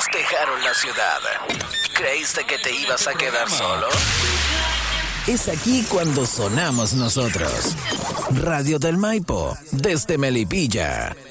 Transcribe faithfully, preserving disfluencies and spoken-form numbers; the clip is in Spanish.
todos dejaron la ciudad. ¿Creíste que te ibas a quedar solo? Es aquí cuando sonamos nosotros. Radio del Maipo, desde Melipilla.